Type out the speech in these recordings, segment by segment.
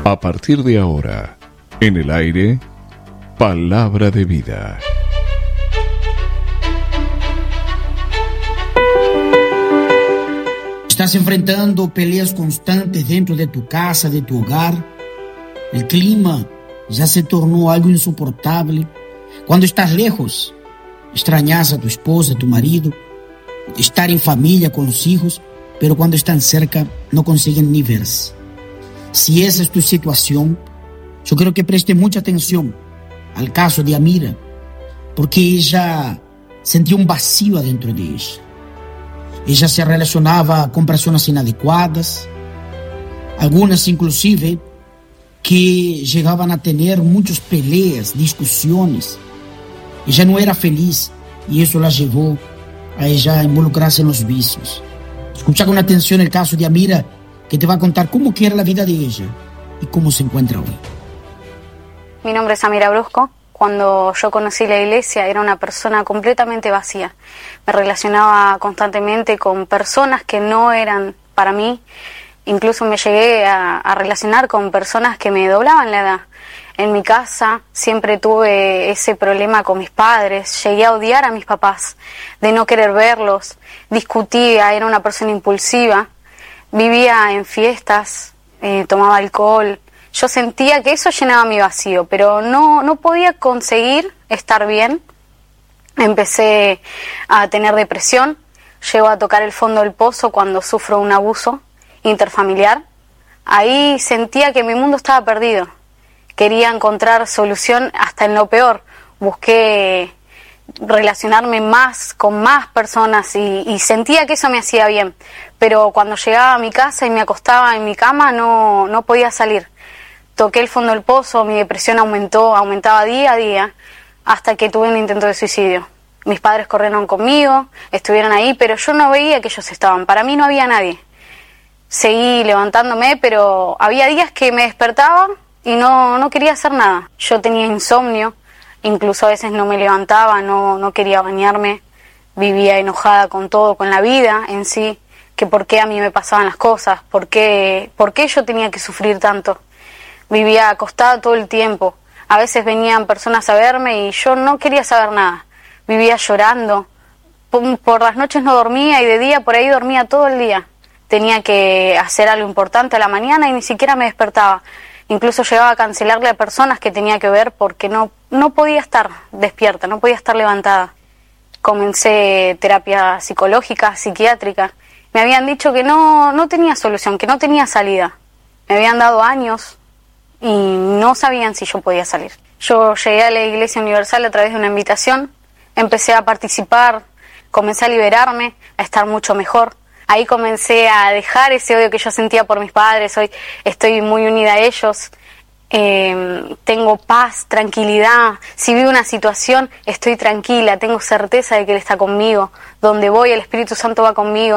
A partir de ahora, en el aire, Palabra de Vida. Estás enfrentando peleas constantes dentro de tu casa, de tu hogar. El clima ya se tornó algo insoportable. Cuando estás lejos, extrañas a tu esposa, a tu marido, estar en familia con los hijos, pero cuando están cerca no consiguen ni verse. Si esa es tu situación, yo creo que preste mucha atención al caso de Amira, porque ella sentía un vacío adentro de ella. Ella se relacionaba con personas inadecuadas, algunas inclusive que llegaban a tener muchas peleas, discusiones. Ella no era feliz y eso la llevó a ella involucrarse en los vicios. Escucha con atención el caso de Amira, que te va a contar cómo que era la vida de ella y cómo se encuentra hoy. Mi nombre es Amira Brusco. Cuando yo conocí la iglesia era una persona completamente vacía. Me relacionaba constantemente con personas que no eran para mí. Incluso me llegué a relacionar con personas que me doblaban la edad. En mi casa siempre tuve ese problema con mis padres. Llegué a odiar a mis papás, de no querer verlos. Discutía, era una persona impulsiva. Vivía en fiestas, tomaba alcohol. Yo sentía que eso llenaba mi vacío, pero no podía conseguir estar bien. Empecé a tener depresión. Llego a tocar el fondo del pozo cuando sufro un abuso interfamiliar. Ahí sentía que mi mundo estaba perdido. Quería encontrar solución hasta en lo peor. Busqué relacionarme más con más personas y sentía que eso me hacía bien. Pero cuando llegaba a mi casa y me acostaba en mi cama no podía salir. Toqué el fondo del pozo, mi depresión aumentaba día a día, hasta que tuve un intento de suicidio. Mis padres corrieron conmigo, estuvieron ahí, pero yo no veía que ellos estaban. Para mí no había nadie. Seguí levantándome, pero había días que me despertaba y no quería hacer nada. Yo tenía insomnio, incluso a veces no me levantaba, no quería bañarme. Vivía enojada con todo, con la vida en sí, que por qué a mí me pasaban las cosas, por qué yo tenía que sufrir tanto. Vivía acostada todo el tiempo. A veces venían personas a verme y yo no quería saber nada. Vivía llorando. Por las noches no dormía y de día por ahí dormía todo el día. Tenía que hacer algo importante a la mañana y ni siquiera me despertaba. Incluso llegaba a cancelarle a personas que tenía que ver porque no podía estar despierta, no podía estar levantada. Comencé terapia psicológica, psiquiátrica. Me habían dicho que no tenía solución, que no tenía salida. Me habían dado años y no sabían si yo podía salir. Yo llegué a la Iglesia Universal a través de una invitación, empecé a participar, comencé a liberarme, a estar mucho mejor. Ahí comencé a dejar ese odio que yo sentía por mis padres. Hoy estoy muy unida a ellos, tengo paz, tranquilidad. Si vivo una situación, estoy tranquila, tengo certeza de que Él está conmigo. Donde voy, el Espíritu Santo va conmigo.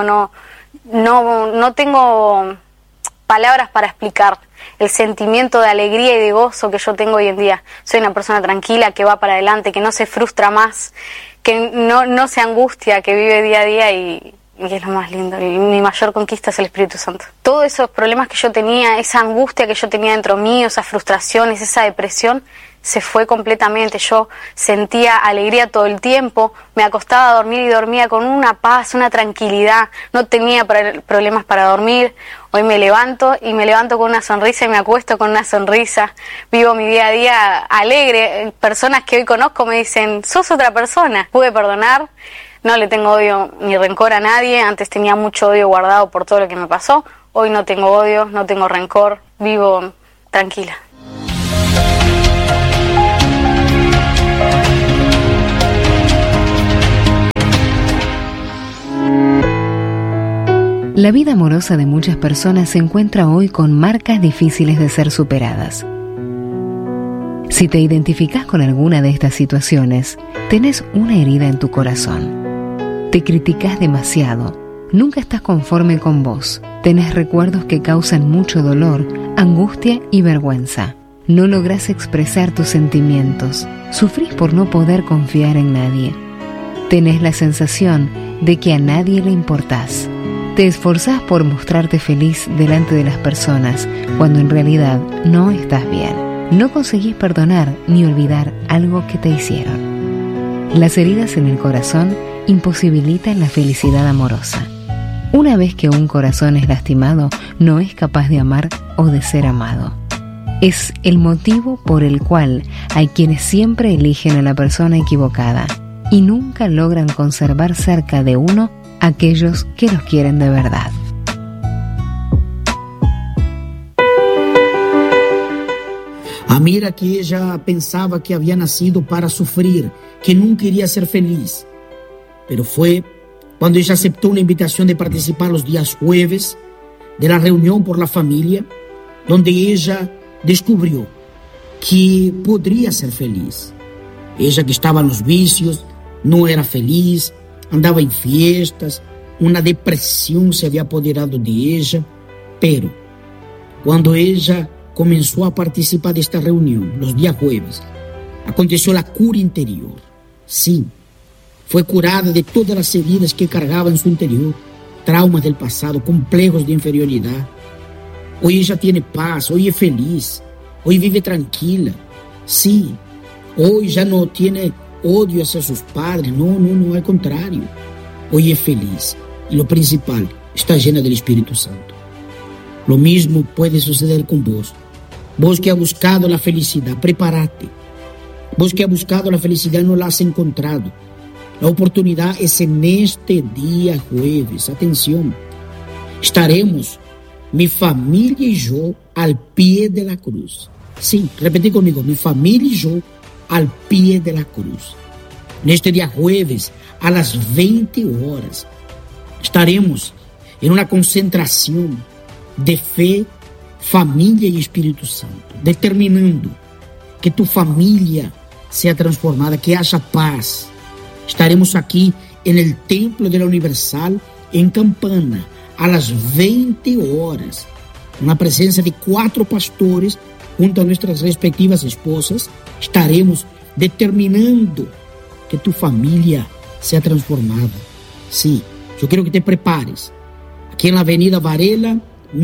No tengo palabras para explicar el sentimiento de alegría y de gozo que yo tengo hoy en día. Soy una persona tranquila, que va para adelante, que no se frustra más, que no se angustia, que vive día a día y es lo más lindo. Y mi mayor conquista es el Espíritu Santo. Todos esos problemas que yo tenía, esa angustia que yo tenía dentro mío, esas frustraciones, esa depresión, se fue completamente. Yo sentía alegría todo el tiempo, me acostaba a dormir y dormía con una paz, una tranquilidad, no tenía problemas para dormir. Hoy me levanto con una sonrisa y me acuesto con una sonrisa. Vivo mi día a día alegre. Personas que hoy conozco me dicen, sos otra persona. Pude perdonar, no le tengo odio ni rencor a nadie. Antes tenía mucho odio guardado por todo lo que me pasó. Hoy no tengo odio, no tengo rencor, vivo tranquila. La vida amorosa de muchas personas se encuentra hoy con marcas difíciles de ser superadas. Si te identificas con alguna de estas situaciones, tenés una herida en tu corazón. Te criticás demasiado, nunca estás conforme con vos, tenés recuerdos que causan mucho dolor, angustia y vergüenza. No lográs expresar tus sentimientos, sufrís por no poder confiar en nadie. Tenés la sensación de que a nadie le importás. Te esforzás por mostrarte feliz delante de las personas cuando en realidad no estás bien. No conseguís perdonar ni olvidar algo que te hicieron. Las heridas en el corazón imposibilitan la felicidad amorosa. Una vez que un corazón es lastimado, no es capaz de amar o de ser amado. Es el motivo por el cual hay quienes siempre eligen a la persona equivocada y nunca logran conservar cerca de uno aquellos que los quieren de verdad. Amira que ella pensaba que había nacido para sufrir, que nunca iría ser feliz. Pero fue cuando ella aceptó una invitación de participar los días jueves de la reunión por la familia, donde ella descubrió que podría ser feliz. Ella que estaba en los vicios, no era feliz, andaba en fiestas, una depresión se había apoderado de ella. Pero cuando ella comenzó a participar de esta reunión, los días jueves, aconteció la cura interior. Sí, fue curada de todas las heridas que cargaba en su interior, traumas del pasado, complejos de inferioridad. Hoy ella tiene paz, hoy es feliz, hoy vive tranquila. Sí, hoy ya no tiene odio hacia sus padres, no, al contrario. Hoy es feliz y lo principal, está llena del Espíritu Santo. Lo mismo puede suceder con vos. Vos que has buscado la felicidad, prepárate. Vos que has buscado la felicidad no la has encontrado. La oportunidad es en este día jueves. Atención, estaremos, mi familia y yo, al pie de la cruz. Sí, repetí conmigo, mi familia y yo, al pie de la cruz. En este día jueves, a las 20 horas, estaremos en una concentración de fe, familia y Espíritu Santo, determinando que tu familia sea transformada, que haya paz. Estaremos aquí en el Templo de la Universal, en Campana, a las 20 horas, en la presencia de 4 pastores, junto a nuestras respectivas esposas. Estaremos determinando que tu familia sea transformada. Sí, yo quiero que te prepares. Aquí en la Avenida Varela,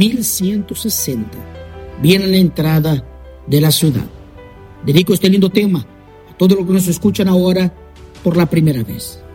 1160, bien en la entrada de la ciudad. Dedico este lindo tema a todos los que nos escuchan ahora por la primera vez.